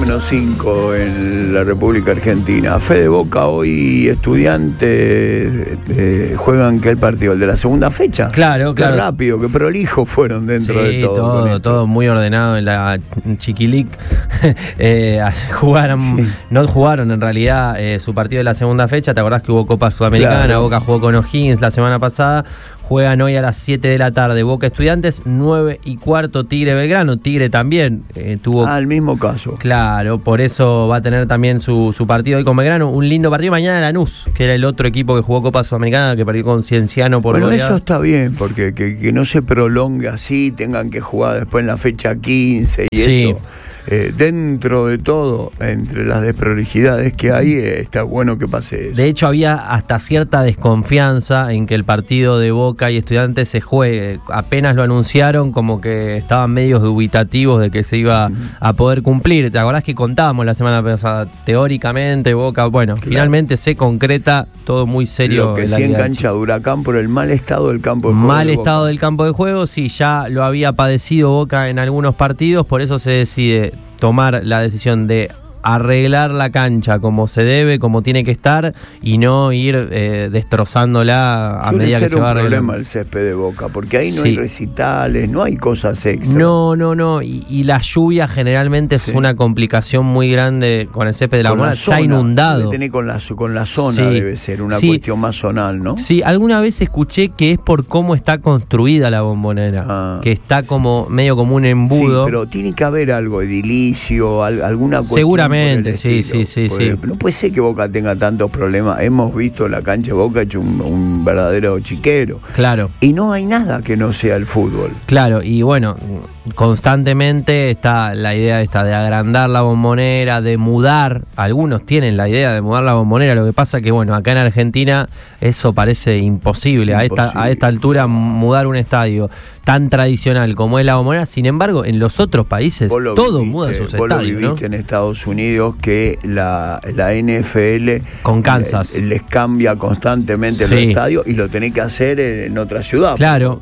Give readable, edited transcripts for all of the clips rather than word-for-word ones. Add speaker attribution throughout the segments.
Speaker 1: 5 en la República Argentina. Fede, Boca hoy, Estudiantes juegan ¿qué el partido? ¿El de la segunda fecha?
Speaker 2: Claro.
Speaker 1: Qué rápido, qué prolijo fueron dentro de todo.
Speaker 2: Todo muy ordenado en la Chiquilic. No jugaron en realidad su partido de la segunda fecha. ¿Te acordás que hubo Copa Sudamericana? Claro. Boca jugó con O'Higgins la semana pasada. Juegan hoy a las 7 de la tarde Boca Estudiantes, 9:15 Tigre Belgrano. Tigre también tuvo...
Speaker 1: el mismo caso.
Speaker 2: Claro, por eso va a tener también su partido hoy con Belgrano. Un lindo partido. Mañana Lanús, que era el otro equipo que jugó Copa Sudamericana, que perdió con Cienciano por goleada.
Speaker 1: Eso está bien, porque que no se prolongue así, tengan que jugar después en la fecha 15 y sí. Eso. Dentro de todo, entre las desprolijidades que hay, está bueno que pase eso.
Speaker 2: De hecho, había hasta cierta desconfianza en que el partido de Boca y Estudiantes se juegue. Apenas lo anunciaron, como que estaban medios dubitativos de que se iba a poder cumplir. ¿Te acordás que contábamos la semana pasada? Teóricamente, Boca, finalmente se concreta, todo muy serio.
Speaker 1: Lo que sí en cancha de Huracán por el mal estado del campo de juego.
Speaker 2: Mal estado del campo de juego, sí, ya lo había padecido Boca en algunos partidos, por eso se decide tomar la decisión de arreglar la cancha como se debe, como tiene que estar, y no ir destrozándola a medida que se va arreglando.
Speaker 1: Suele ser un problema el césped de Boca, porque ahí no hay recitales, no hay cosas extras.
Speaker 2: No. Y la lluvia generalmente es una complicación muy grande con el césped de la Bombonera. Se ha inundado.
Speaker 1: Tiene con la zona, debe ser una cuestión más zonal, ¿no?
Speaker 2: Sí, alguna vez escuché que es por cómo está construida la Bombonera, que está como medio como un embudo.
Speaker 1: Sí, pero tiene que haber algo edilicio, alguna cuestión.
Speaker 2: Seguramente. Sí.
Speaker 1: No puede ser que Boca tenga tantos problemas. Hemos visto la cancha de Boca hecho un verdadero chiquero.
Speaker 2: Claro.
Speaker 1: Y no hay nada que no sea el fútbol.
Speaker 2: Claro, y bueno, constantemente está la idea esta de agrandar la Bombonera, de mudar. Algunos tienen la idea de mudar la Bombonera. Lo que pasa que, acá en Argentina eso parece imposible. A esta altura mudar un estadio tan tradicional como es la Bombonera. Sin embargo, en los otros países todos mudan sus estadios.
Speaker 1: Vos lo viviste, ¿no? En Estados Unidos, que la NFL
Speaker 2: con Kansas
Speaker 1: les cambia constantemente los estadios y lo tenés que hacer en otra ciudad.
Speaker 2: Claro,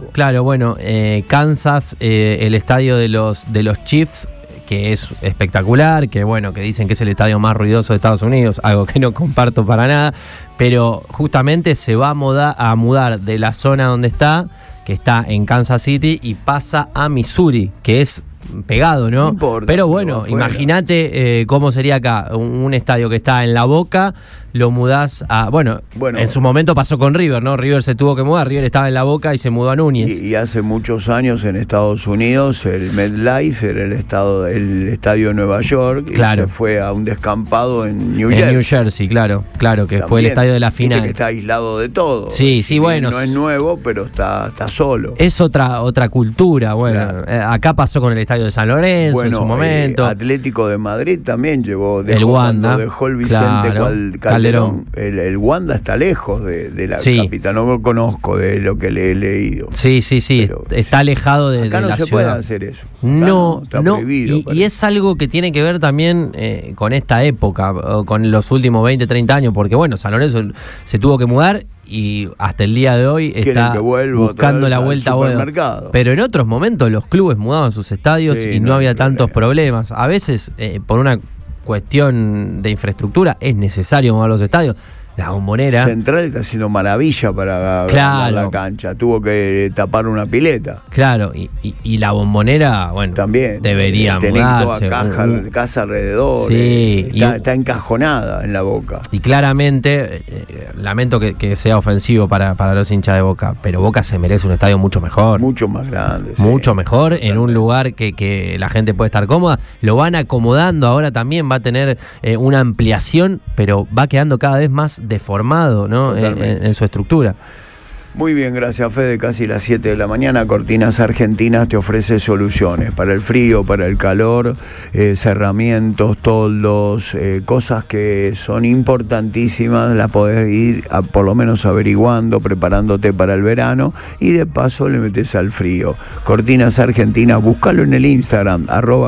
Speaker 2: Kansas, el estadio de los Chiefs, que es espectacular, que dicen que es el estadio más ruidoso de Estados Unidos, algo que no comparto para nada, pero justamente se va a mudar de la zona donde está, que está en Kansas City, y pasa a Missouri, que es pegado, ¿no?
Speaker 1: No importa,
Speaker 2: pero imagínate cómo sería acá, un estadio que está en La Boca, lo mudás a... en su momento pasó con River, ¿no? River se tuvo que mudar, River estaba en La Boca y se mudó a Núñez.
Speaker 1: Y hace muchos años en Estados Unidos el MetLife era el estadio de Nueva York, y se fue a un descampado en New Jersey.
Speaker 2: En New Jersey, claro, que también fue el estadio de la final.
Speaker 1: Que está aislado de todo.
Speaker 2: Sí,
Speaker 1: No es nuevo, pero está solo.
Speaker 2: Es otra cultura, acá pasó con el estadio de San Lorenzo en su momento.
Speaker 1: Atlético de Madrid también dejó
Speaker 2: Wanda,
Speaker 1: dejó el Vicente Calderón. El Wanda está lejos de la capital, no lo conozco de lo que le he leído.
Speaker 2: Sí, pero está alejado de la ciudad. Acá no se puede
Speaker 1: hacer eso.
Speaker 2: No,
Speaker 1: está prohibido.
Speaker 2: Y es algo que tiene que ver también con esta época, con los últimos 20, 30 años, porque San Lorenzo se tuvo que mudar y hasta el día de hoy está buscando la vuelta a Boedo. Pero en otros momentos los clubes mudaban sus estadios y no había tantos problemas. A veces, por una cuestión de infraestructura, es necesario mover los estadios. La Bombonera
Speaker 1: Central está haciendo maravilla para ganar la cancha. Tuvo que tapar una pileta.
Speaker 2: Claro, y la Bombonera, también debería mudarse.
Speaker 1: Toda casa alrededor.
Speaker 2: Sí,
Speaker 1: está encajonada en La Boca.
Speaker 2: Y claramente, lamento que sea ofensivo para los hinchas de Boca, pero Boca se merece un estadio mucho mejor.
Speaker 1: Mucho más grande.
Speaker 2: Mucho mejor, en un lugar que la gente puede estar cómoda. Lo van acomodando ahora también, va a tener una ampliación, pero va quedando cada vez más deformado, ¿no? En su estructura.
Speaker 1: Muy bien, gracias Fede, casi las 7 de la mañana. Cortinas Argentinas te ofrece soluciones para el frío, para el calor, cerramientos, toldos, cosas que son importantísimas, las podés ir por lo menos averiguando, preparándote para el verano, y de paso le metes al frío. Cortinas Argentinas, búscalo en el Instagram,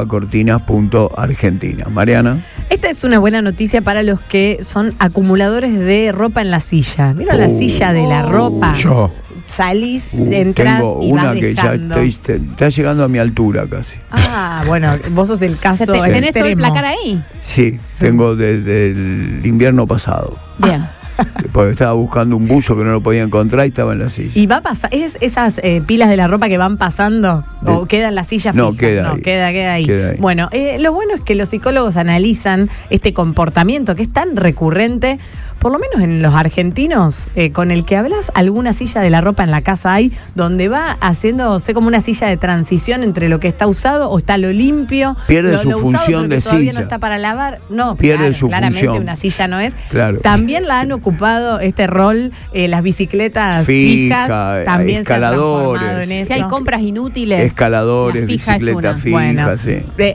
Speaker 1: @cortinas.argentina. Mariana.
Speaker 3: Esta es una buena noticia para los que son acumuladores de ropa en la silla. ¿Vieron la silla de la ropa? salís, entras
Speaker 1: tengo
Speaker 3: y
Speaker 1: una
Speaker 3: vas
Speaker 1: que
Speaker 3: dejando.
Speaker 1: ya está llegando a mi altura casi.
Speaker 3: Bueno, vos sos el caso
Speaker 4: ¿Tenés todo el
Speaker 3: extremo.
Speaker 4: placar ahí?
Speaker 1: Sí, tengo desde el invierno pasado.
Speaker 4: Bien.
Speaker 1: Porque estaba buscando un buzo que no lo podía encontrar y estaba en la silla.
Speaker 3: ¿Y va a pasar? ¿Es esas pilas de la ropa que van pasando? ¿O queda en la silla fija?
Speaker 1: No, queda ahí.
Speaker 3: Queda ahí.
Speaker 1: Queda ahí.
Speaker 3: Bueno, lo bueno es que los psicólogos analizan este comportamiento que es tan recurrente, por lo menos en los argentinos, con el que hablas, alguna silla de la ropa en la casa hay, donde va haciéndose como una silla de transición entre lo que está usado o está lo limpio.
Speaker 1: Pierde su
Speaker 3: usado,
Speaker 1: función
Speaker 3: pero que
Speaker 1: de
Speaker 3: todavía
Speaker 1: silla.
Speaker 3: no está para lavar. No,
Speaker 1: Pierde
Speaker 3: claro,
Speaker 1: su
Speaker 3: claramente
Speaker 1: función.
Speaker 3: una silla no es.
Speaker 1: Claro.
Speaker 3: También la han ocupado este rol las bicicletas
Speaker 1: Fija,
Speaker 3: fijas, también
Speaker 1: escaladores.
Speaker 3: se han transformado en eso.
Speaker 4: Si hay compras inútiles.
Speaker 1: Escaladores,
Speaker 4: la fija es
Speaker 1: bicicleta
Speaker 4: una.
Speaker 1: fija,
Speaker 3: Bueno,
Speaker 1: sí.